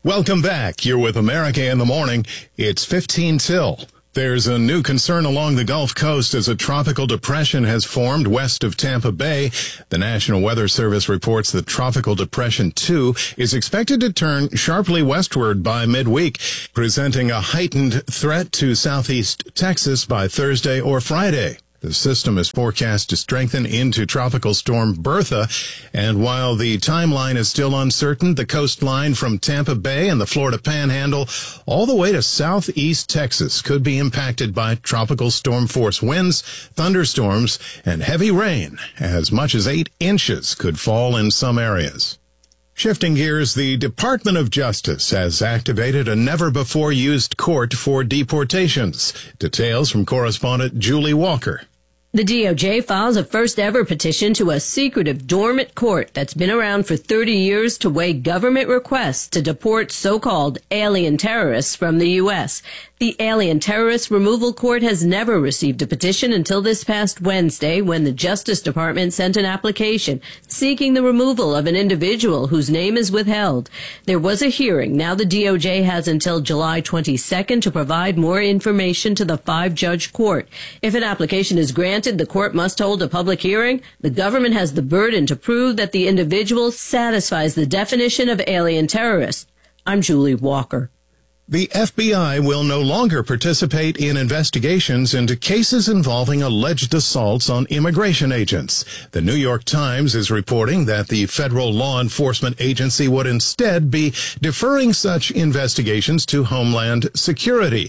Welcome back. You're with America in the Morning. It's 15 till. There's a new concern along the Gulf Coast as a tropical depression has formed west of Tampa Bay. The National Weather Service reports that Tropical Depression 2 is expected to turn sharply westward by midweek, presenting a heightened threat to southeast Texas by Thursday or Friday. The system is forecast to strengthen into Tropical Storm Bertha, and while the timeline is still uncertain, the coastline from Tampa Bay and the Florida Panhandle all the way to southeast Texas could be impacted by tropical storm force winds, thunderstorms, and heavy rain. As much as 8 inches could fall in some areas. Shifting gears, the Department of Justice has activated a never-before-used court for deportations. Details from correspondent Julie Walker. The DOJ files a first-ever petition to a secretive dormant court that's been around for 30 years to weigh government requests to deport so-called alien terrorists from the U.S. The Alien Terrorist Removal Court has never received a petition until this past Wednesday when the Justice Department sent an application seeking the removal of an individual whose name is withheld. There was a hearing. Now the DOJ has until July 22nd to provide more information to the 5-judge court. If an application is granted, the court must hold a public hearing. The government has the burden to prove that the individual satisfies the definition of alien terrorist. I'm Julie Walker. The FBI will no longer participate in investigations into cases involving alleged assaults on immigration agents. The New York Times is reporting that the federal law enforcement agency would instead be deferring such investigations to Homeland Security.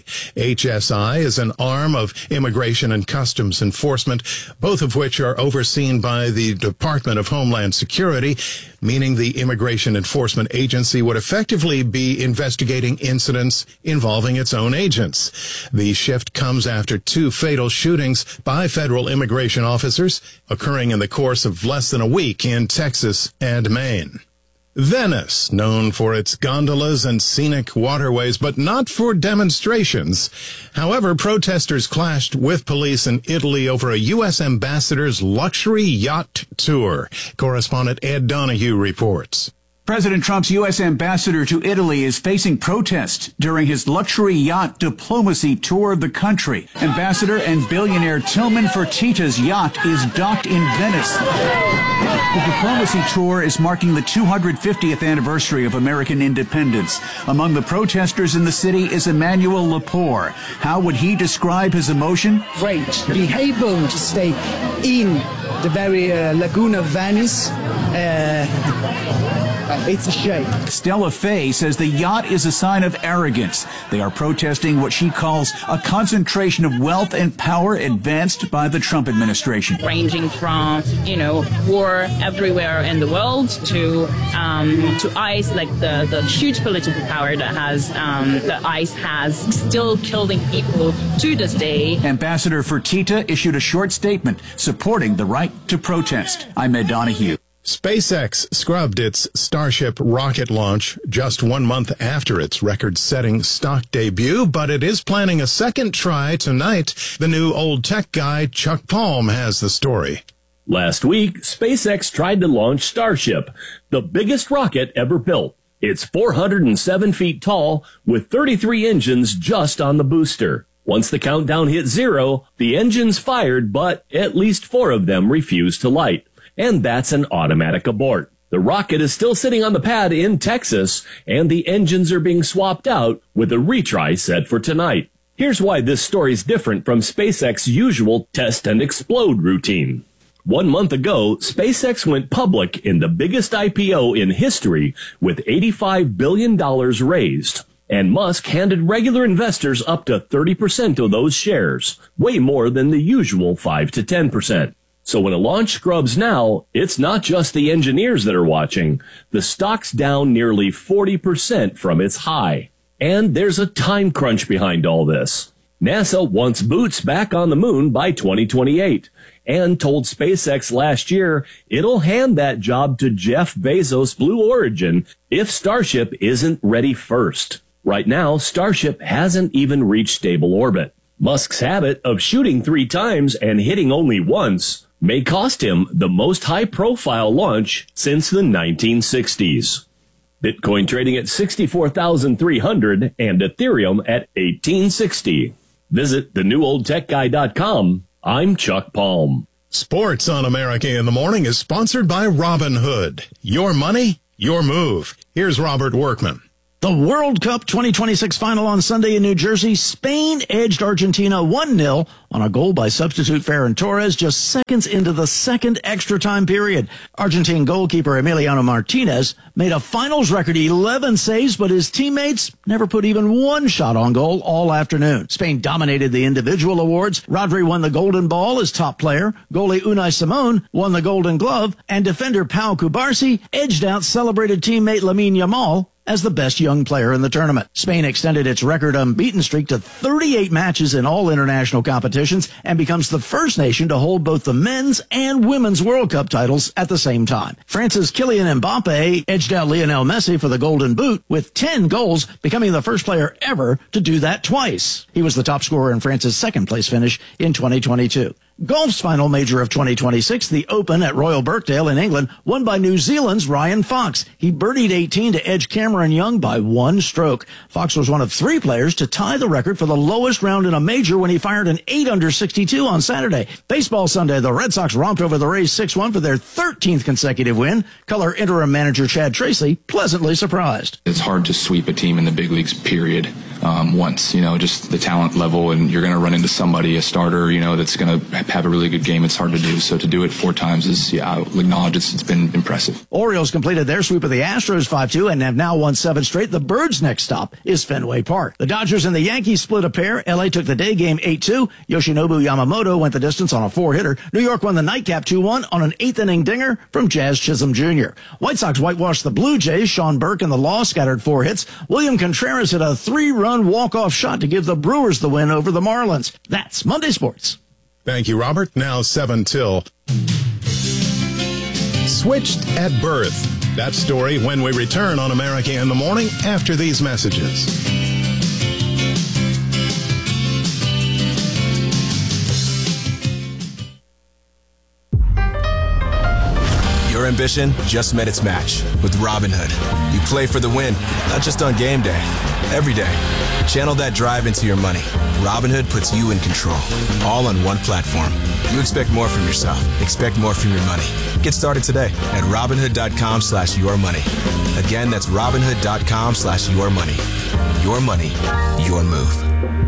HSI is an arm of Immigration and Customs Enforcement, both of which are overseen by the Department of Homeland Security, meaning the Immigration Enforcement Agency would effectively be investigating incidents involving its own agents. The shift comes after 2 fatal shootings by federal immigration officers occurring in the course of less than a week in Texas and Maine. Venice, known for its gondolas and scenic waterways, but not for demonstrations. However, protesters clashed with police in Italy over a U.S. ambassador's luxury yacht tour. Correspondent Ed Donahue reports. President Trump's U.S. ambassador to Italy is facing protest during his luxury yacht diplomacy tour of the country. Ambassador and billionaire Tillman Fertitta's yacht is docked in Venice. The diplomacy tour is marking the 250th anniversary of American independence. Among the protesters in the city is Emmanuel Lepore. How would he describe his emotion? Great. Be able to stay in the very lagoon of Venice. It's a shame. Stella Fay says the yacht is a sign of arrogance. They are protesting what she calls a concentration of wealth and power advanced by the Trump administration. Ranging from, war everywhere in the world to ICE, like the huge political power that ICE has, still killing people to this day. Ambassador Fertitta issued a short statement supporting the right to protest. I'm Ed Donahue. SpaceX scrubbed its Starship rocket launch just 1 month after its record-setting stock debut, but it is planning a second try tonight. The new old tech guy, Chuck Palm, has the story. Last week, SpaceX tried to launch Starship, the biggest rocket ever built. It's 407 feet tall, with 33 engines just on the booster. Once the countdown hit 0, the engines fired, but at least 4 of them refused to light. And that's an automatic abort. The rocket is still sitting on the pad in Texas, and the engines are being swapped out with a retry set for tonight. Here's why this story is different from SpaceX's usual test and explode routine. 1 month ago, SpaceX went public in the biggest IPO in history with $85 billion raised. And Musk handed regular investors up to 30% of those shares, way more than the usual 5 to 10%. So when a launch scrubs now, it's not just the engineers that are watching. The stock's down nearly 40% from its high. And there's a time crunch behind all this. NASA wants boots back on the moon by 2028 and told SpaceX last year it'll hand that job to Jeff Bezos' Blue Origin if Starship isn't ready first. Right now, Starship hasn't even reached stable orbit. Musk's habit of shooting 3 times and hitting only once may cost him the most high-profile launch since the 1960s. Bitcoin trading at 64,300 and Ethereum at 1860. Visit thenewOldTechGuy.com. I'm Chuck Palm. Sports on America in the Morning is sponsored by Robinhood. Your money, your move. Here's Robert Workman. The World Cup 2026 final on Sunday in New Jersey. Spain edged Argentina 1-0 on a goal by substitute Ferran Torres just seconds into the second extra time period. Argentine goalkeeper Emiliano Martinez made a finals record 11 saves, but his teammates never put even one shot on goal all afternoon. Spain dominated the individual awards. Rodri won the Golden Ball as top player. Goalie Unai Simon won the Golden Glove, and defender Pau Cubarsí edged out celebrated teammate Lamine Yamal as the best young player in the tournament. Spain extended its record unbeaten streak to 38 matches in all international competitions and becomes the first nation to hold both the men's and women's World Cup titles at the same time. France's Kylian Mbappe edged out Lionel Messi for the Golden Boot with 10 goals, becoming the first player ever to do that twice. He was the top scorer in France's second-place finish in 2022. Golf's final major of 2026, the Open at Royal Birkdale in England, won by New Zealand's Ryan Fox. He birdied 18 to edge Cameron Young by one stroke. Fox was one of three players to tie the record for the lowest round in a major when he fired an 8 under 62 on Saturday. Baseball Sunday, the Red Sox romped over the Rays 6-1 for their 13th consecutive win. Color interim manager Chad Tracy pleasantly surprised. It's hard to sweep a team in the big leagues, period. Once, just the talent level, and you're going to run into somebody, a starter, that's going to have a really good game. It's hard to do. So to do it 4 times is, I'll acknowledge it's been impressive. Orioles completed their sweep of the Astros 5-2 and have now won 7 straight. The Birds' next stop is Fenway Park. The Dodgers and the Yankees split a pair. LA took the day game 8-2. Yoshinobu Yamamoto went the distance on a 4-hitter. New York won the nightcap 2-1 on an 8th-inning dinger from Jazz Chisholm Jr. White Sox whitewashed the Blue Jays. Sean Burke and the Law scattered 4 hits. William Contreras hit a 3-run walk-off shot to give the Brewers the win over the Marlins. That's Monday Sports. Thank you, Robert. Now 7 till. Switched at birth. That story when we return on America in the Morning after these messages. Your ambition just met its match with Robinhood. You play for the win, not just on game day, every day. Channel that drive into your money. Robinhood puts you in control, all on one platform. You expect more from yourself. Expect more from your money. Get started today at Robinhood.com/yourmoney. Again, that's Robinhood.com/yourmoney. Your money, your move.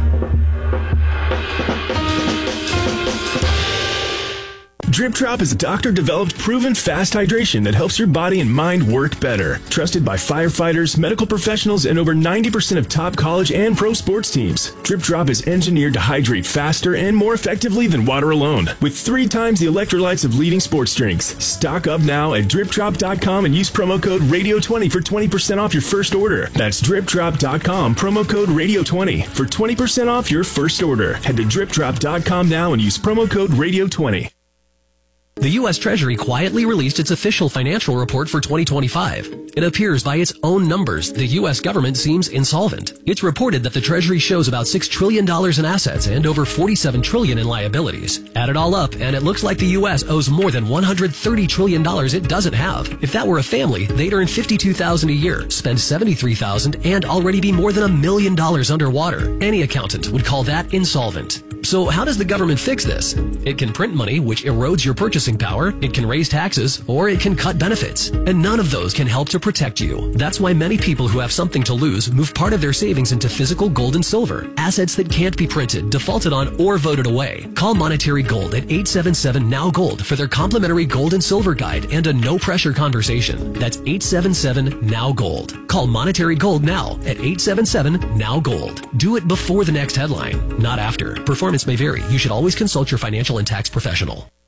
Drip Drop is a doctor-developed, proven fast hydration that helps your body and mind work better. Trusted by firefighters, medical professionals, and over 90% of top college and pro sports teams. Drip Drop is engineered to hydrate faster and more effectively than water alone, with 3 times the electrolytes of leading sports drinks. Stock up now at DripDrop.com and use promo code Radio20 for 20% off your first order. That's DripDrop.com, promo code Radio20 for 20% off your first order. Head to DripDrop.com now and use promo code Radio20. The U.S. Treasury quietly released its official financial report for 2025. It appears by its own numbers, the U.S. government seems insolvent. It's reported that the Treasury shows about $6 trillion in assets and over $47 trillion in liabilities. Add it all up, and it looks like the U.S. owes more than $130 trillion it doesn't have. If that were a family, they'd earn $52,000 a year, spend $73,000, and already be more than $1 million underwater. Any accountant would call that insolvent. So how does the government fix this? It can print money, which erodes your purchasing power, it can raise taxes, or it can cut benefits. And none of those can help to protect you. That's why many people who have something to lose move part of their savings into physical gold and silver, assets that can't be printed, defaulted on, or voted away. Call Monetary Gold at 877-NOW-GOLD for their complimentary gold and silver guide and a no-pressure conversation. That's 877-NOW-GOLD. Call Monetary Gold now at 877-NOW-GOLD. Do it before the next headline, not after. Performance may vary. You should always consult your financial and tax professional.